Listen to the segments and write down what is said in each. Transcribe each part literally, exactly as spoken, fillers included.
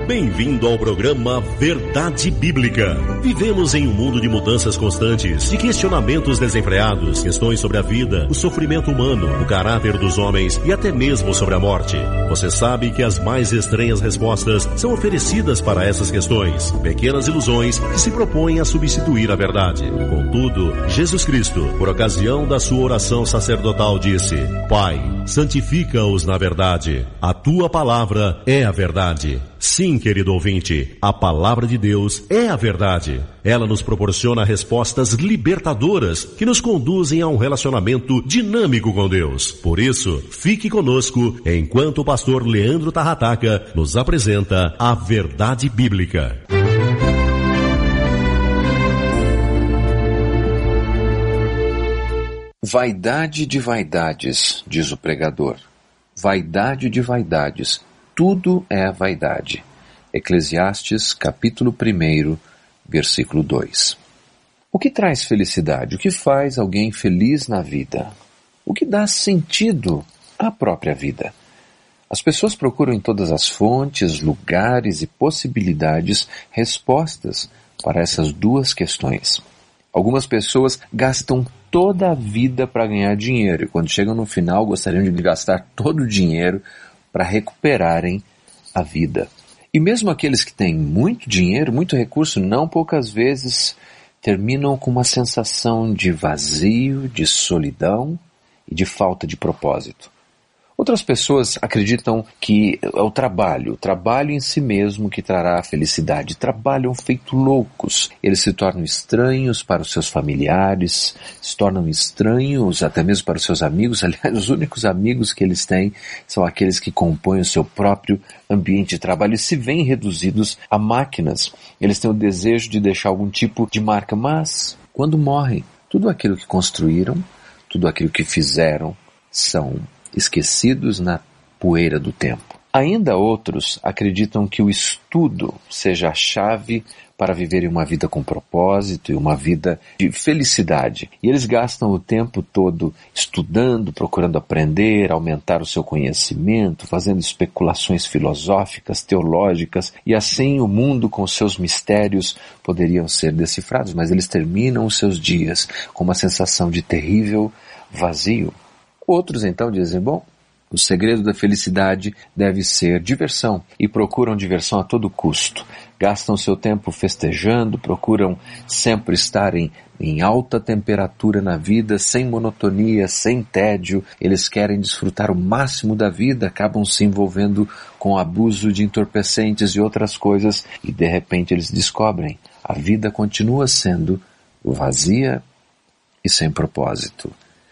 Bem-vindo ao programa Verdade Bíblica. Vivemos em um mundo de mudanças constantes, de questionamentos desenfreados, questões sobre a vida, o sofrimento humano, o caráter dos homens e até mesmo sobre a morte. Você sabe que as mais estranhas respostas são oferecidas para essas questões, pequenas ilusões que se propõem a substituir a verdade. Contudo, Jesus Cristo, por ocasião da sua oração sacerdotal, disse: Pai, santifica-os na verdade. A tua palavra é a verdade. Sim, querido ouvinte, a palavra de Deus é a verdade. Ela nos proporciona respostas libertadoras que nos conduzem a um relacionamento dinâmico com Deus. Por isso, fique conosco enquanto o pastor Leandro Tarrataca nos apresenta a Verdade Bíblica. Vaidade de vaidades, diz o pregador. Vaidade de vaidades. Tudo é vaidade. Eclesiastes, capítulo um, versículo dois. O que traz felicidade? O que faz alguém feliz na vida? O que dá sentido à própria vida? As pessoas procuram em todas as fontes, lugares e possibilidades respostas para essas duas questões. Algumas pessoas gastam toda a vida para ganhar dinheiro e quando chegam no final gostariam de gastar todo o dinheiro para recuperarem a vida. E mesmo aqueles que têm muito dinheiro, muito recurso, não poucas vezes terminam com uma sensação de vazio, de solidão e de falta de propósito. Outras pessoas acreditam que é o trabalho, o trabalho em si mesmo que trará a felicidade. Trabalham feito loucos. Eles se tornam estranhos para os seus familiares, se tornam estranhos até mesmo para os seus amigos. Aliás, os únicos amigos que eles têm são aqueles que compõem o seu próprio ambiente de trabalho e se veem reduzidos a máquinas. Eles têm o desejo de deixar algum tipo de marca, mas quando morrem, tudo aquilo que construíram, tudo aquilo que fizeram são esquecidos na poeira do tempo. Ainda outros acreditam que o estudo seja a chave para viverem uma vida com propósito e uma vida de felicidade. E eles gastam o tempo todo estudando, procurando aprender, aumentar o seu conhecimento, fazendo especulações filosóficas, teológicas, e assim o mundo com seus mistérios poderiam ser decifrados, mas eles terminam os seus dias com uma sensação de terrível vazio. Outros então dizem, bom, o segredo da felicidade deve ser diversão e procuram diversão a todo custo. Gastam seu tempo festejando, procuram sempre estar em, em alta temperatura na vida, sem monotonia, sem tédio. Eles querem desfrutar o máximo da vida, acabam se envolvendo com abuso de entorpecentes e outras coisas e de repente eles descobrem, a vida continua sendo vazia e sem propósito.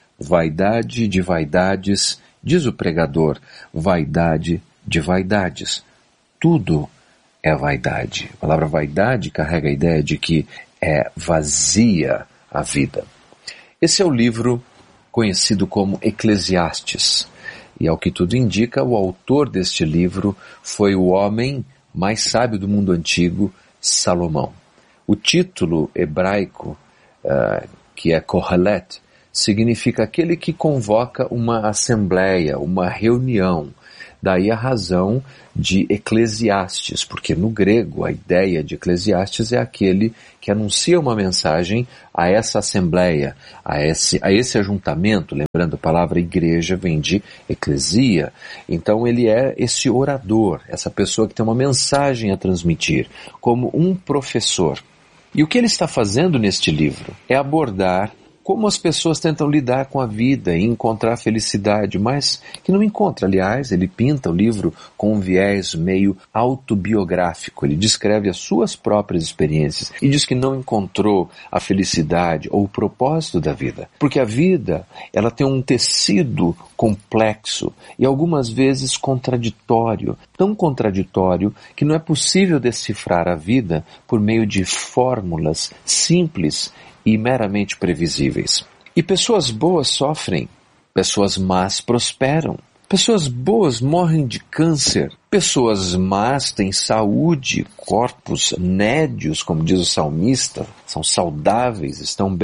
Vaidade de vaidades, diz o pregador, vaidade de vaidades. Tudo é vaidade. A palavra vaidade carrega a ideia de que é vazia a vida. Esse é o livro conhecido como Eclesiastes. E ao que tudo indica, o autor deste livro foi o homem mais sábio do mundo antigo, Salomão. O título hebraico, uh, que é Kohelet, significa aquele que convoca uma assembleia, uma reunião. Daí a razão de Eclesiastes, porque no grego a ideia de Eclesiastes é aquele que anuncia uma mensagem a essa assembleia, a esse, a esse ajuntamento. Lembrando, a palavra igreja vem de eclesia. Então ele é esse orador, essa pessoa que tem uma mensagem a transmitir, como um professor. E o que ele está fazendo neste livro é abordar como as pessoas tentam lidar com a vida e encontrar felicidade, mas que não encontra. Aliás, ele pinta o livro com um viés meio autobiográfico. Ele descreve as suas próprias experiências e diz que não encontrou a felicidade ou o propósito da vida. Porque a vida, ela tem um tecido complexo e algumas vezes contraditório. Tão contraditório que não é possível decifrar a vida por meio de fórmulas simples e meramente previsíveis. E pessoas boas sofrem, pessoas más prosperam, pessoas boas morrem de câncer, pessoas más têm saúde, corpos nédios, como diz o salmista, são saudáveis, estão bem.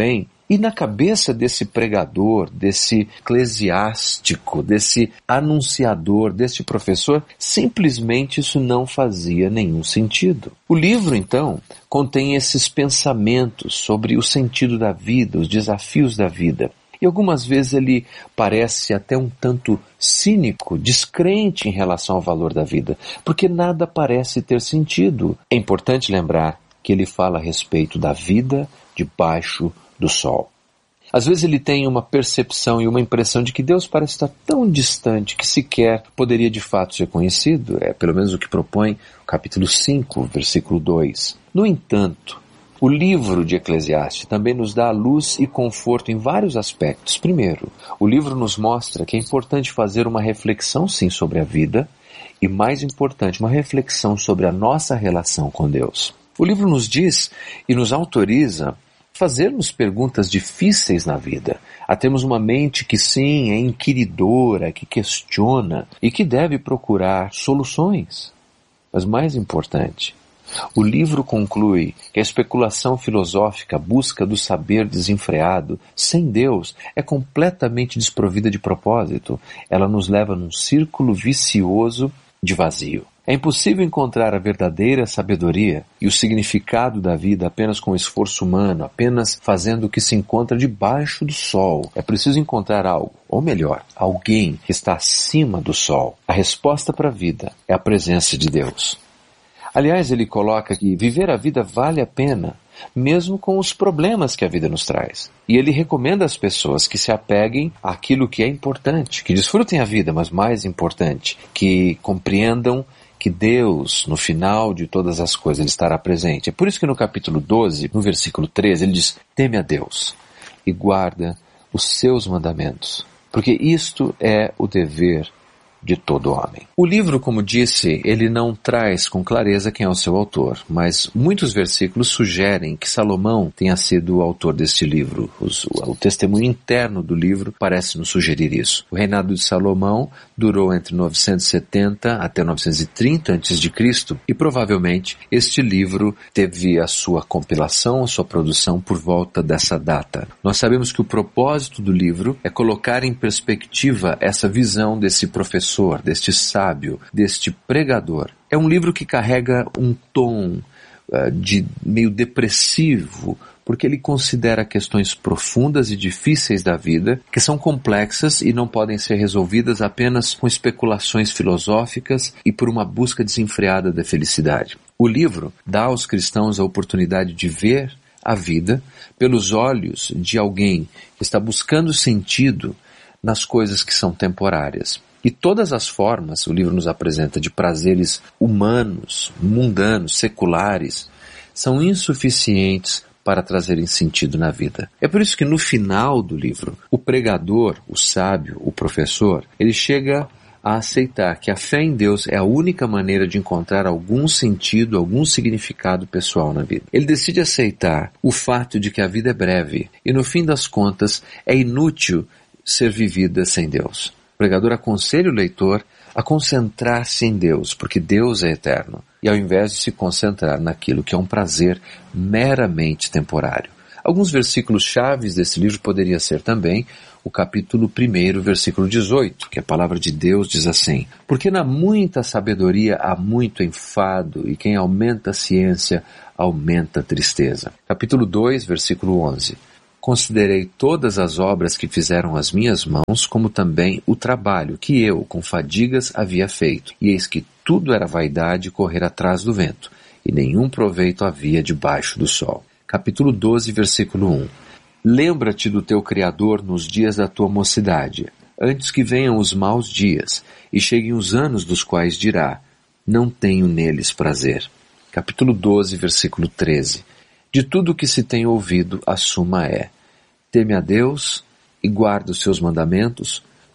E na cabeça desse pregador, desse eclesiástico, desse anunciador, desse professor, simplesmente isso não fazia nenhum sentido. O livro, então, contém esses pensamentos sobre o sentido da vida, os desafios da vida. E algumas vezes ele parece até um tanto cínico, descrente em relação ao valor da vida, porque nada parece ter sentido. É importante lembrar que ele fala a respeito da vida debaixo do sol. Às vezes ele tem uma percepção e uma impressão de que Deus parece estar tão distante que sequer poderia de fato ser conhecido. É pelo menos o que propõe o capítulo cinco, versículo dois. No entanto, o livro de Eclesiastes também nos dá luz e conforto em vários aspectos. Primeiro, o livro nos mostra que é importante fazer uma reflexão, sim, sobre a vida e, mais importante, uma reflexão sobre a nossa relação com Deus. O livro nos diz e nos autoriza a fazermos perguntas difíceis na vida, a termos uma mente que, sim, é inquiridora, que questiona e que deve procurar soluções. Mas mais importante, o livro conclui que a especulação filosófica, a busca do saber desenfreado, sem Deus, é completamente desprovida de propósito. Ela nos leva num círculo vicioso de vazio. É impossível encontrar a verdadeira sabedoria e o significado da vida apenas com esforço humano, apenas fazendo o que se encontra debaixo do sol. É preciso encontrar algo, ou melhor, alguém que está acima do sol. A resposta para a vida é a presença de Deus. Aliás, ele coloca que viver a vida vale a pena, mesmo com os problemas que a vida nos traz. E ele recomenda às pessoas que se apeguem àquilo que é importante, que desfrutem a vida, mas mais importante, que compreendam que Deus, no final de todas as coisas, ele estará presente. É por isso que no capítulo doze, no versículo treze, ele diz: teme a Deus e guarda os seus mandamentos, porque isto é o dever de todo homem. O livro, como disse, ele não traz com clareza quem é o seu autor, mas muitos versículos sugerem que Salomão tenha sido o autor deste livro. Os, o, o testemunho interno do livro parece nos sugerir isso. O reinado de Salomão durou entre novecentos e setenta até novecentos e trinta antes de Cristo e provavelmente este livro teve a sua compilação, a sua produção por volta dessa data. Nós sabemos que o propósito do livro é colocar em perspectiva essa visão desse professor, deste sábio, deste pregador. É um livro que carrega um tom uh, de meio depressivo, porque ele considera questões profundas e difíceis da vida, que são complexas e não podem ser resolvidas apenas com especulações filosóficas e por uma busca desenfreada da felicidade. O livro dá aos cristãos a oportunidade de ver a vida pelos olhos de alguém que está buscando sentido nas coisas que são temporárias. E todas as formas o livro nos apresenta de prazeres humanos, mundanos, seculares, são insuficientes para trazerem sentido na vida. É por isso que no final do livro, o pregador, o sábio, o professor, ele chega a aceitar que a fé em Deus é a única maneira de encontrar algum sentido, algum significado pessoal na vida. Ele decide aceitar o fato de que a vida é breve e, no fim das contas, é inútil ser vivida sem Deus. O pregador aconselha o leitor a concentrar-se em Deus, porque Deus é eterno, e ao invés de se concentrar naquilo que é um prazer meramente temporário. Alguns versículos chaves desse livro poderia ser também o capítulo um, versículo dezoito, que a palavra de Deus diz assim: porque na muita sabedoria há muito enfado, e quem aumenta a ciência aumenta a tristeza. Capítulo dois, versículo onze. Considerei todas as obras que fizeram as minhas mãos, como também o trabalho que eu, com fadigas, havia feito. E eis que tudo era vaidade e correr atrás do vento, e nenhum proveito havia debaixo do sol. Capítulo doze, versículo um. Lembra-te do teu Criador nos dias da tua mocidade, antes que venham os maus dias, e cheguem os anos dos quais dirá: não tenho neles prazer. Capítulo doze, versículo treze. De tudo o que se tem ouvido, a suma é: teme a Deus e guarda os seus mandamentos,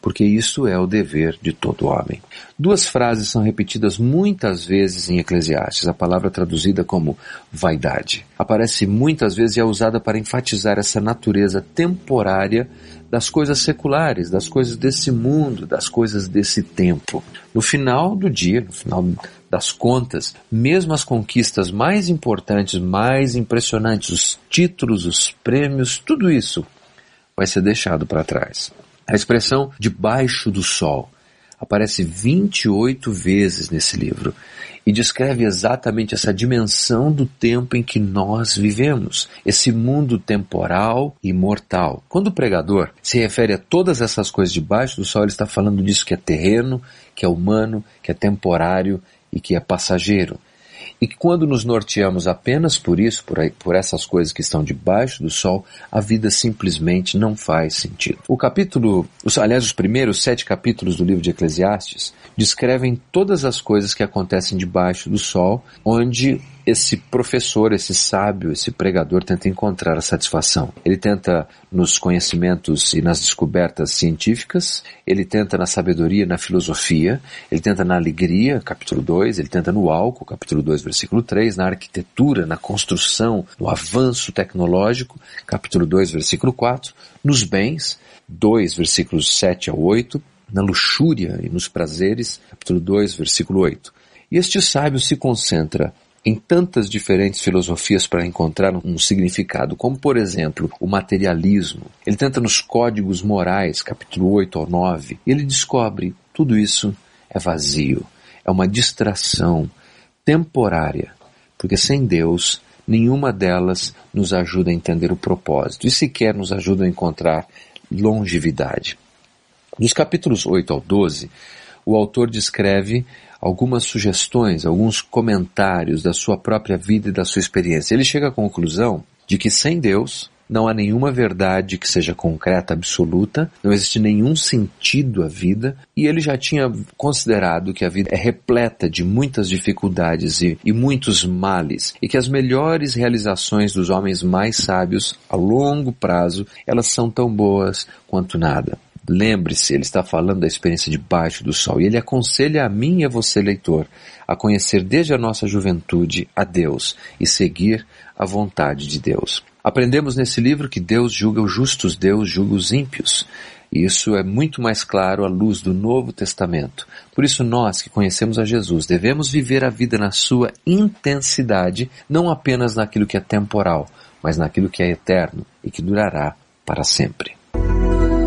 porque isso é o dever de todo homem. Duas frases são repetidas muitas vezes em Eclesiastes, a palavra traduzida como vaidade. Aparece muitas vezes e é usada para enfatizar essa natureza temporária das coisas seculares, das coisas desse mundo, das coisas desse tempo. No final do dia, no final das contas, mesmo as conquistas mais importantes, mais impressionantes, os títulos, os prêmios, tudo isso vai ser deixado para trás. A expressão debaixo do sol aparece vinte e oito vezes nesse livro e descreve exatamente essa dimensão do tempo em que nós vivemos, esse mundo temporal e mortal. Quando o pregador se refere a todas essas coisas debaixo do sol, ele está falando disso que é terreno, que é humano, que é temporário e que é passageiro. E que quando nos norteamos apenas por isso, por, aí, por essas coisas que estão debaixo do sol, a vida simplesmente não faz sentido. O capítulo, os, aliás, os primeiros sete capítulos do livro de Eclesiastes descrevem todas as coisas que acontecem debaixo do sol, onde esse professor, esse sábio, esse pregador tenta encontrar a satisfação. Ele tenta nos conhecimentos e nas descobertas científicas, ele tenta na sabedoria, na filosofia, ele tenta na alegria, capítulo dois, ele tenta no álcool, capítulo dois, versículo três, na arquitetura, na construção, no avanço tecnológico, capítulo dois, versículo quatro, nos bens, dois, versículos sete a oito, na luxúria e nos prazeres, capítulo dois, versículo oito. E este sábio se concentra em tantas diferentes filosofias para encontrar um significado, como por exemplo o materialismo. Ele tenta nos códigos morais, capítulo oito ao nove, e ele descobre tudo isso é vazio, é uma distração temporária, porque sem Deus nenhuma delas nos ajuda a entender o propósito e sequer nos ajuda a encontrar longevidade. Dos capítulos oito ao doze, o autor descreve algumas sugestões, alguns comentários da sua própria vida e da sua experiência. Ele chega à conclusão de que sem Deus não há nenhuma verdade que seja concreta, absoluta, não existe nenhum sentido à vida, e ele já tinha considerado que a vida é repleta de muitas dificuldades e, e muitos males, e que as melhores realizações dos homens mais sábios, a longo prazo, elas são tão boas quanto nada. Lembre-se, ele está falando da experiência debaixo do sol, e ele aconselha a mim e a você, leitor, a conhecer desde a nossa juventude a Deus e seguir a vontade de Deus. Aprendemos nesse livro que Deus julga os justos, Deus julga os ímpios. E isso é muito mais claro à luz do Novo Testamento. Por isso nós que conhecemos a Jesus devemos viver a vida na sua intensidade, não apenas naquilo que é temporal, mas naquilo que é eterno e que durará para sempre.